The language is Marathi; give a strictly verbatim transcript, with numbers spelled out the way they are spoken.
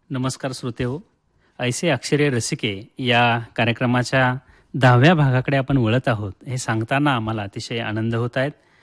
नमस्कार श्रोते हो. ऐसे अक्षरे रसिके या कार्यक्रमाच्या दहाव्या भागाकडे आपण वळत आहोत. हे सांगताना आम्हाला अतिशय आनंद होत आहेत.